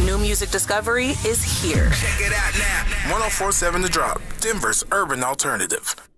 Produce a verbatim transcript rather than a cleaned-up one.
new music discovery is here. Check it out now. one oh four point seven The Drop, Denver's urban alternative.